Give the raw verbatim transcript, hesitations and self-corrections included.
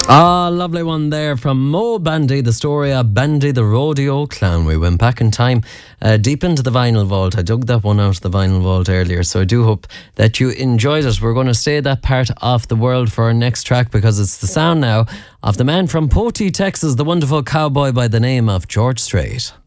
Ah, lovely one there from Mo Bandy, the story of Bandy the Rodeo Clown. We went back in time, uh, deep into the vinyl vault. I dug that one out of the vinyl vault earlier, so I do hope that you enjoyed it. We're going to stay that part of the world for our next track because it's the sound now of the man from Potee, Texas, the wonderful cowboy by the name of George Strait.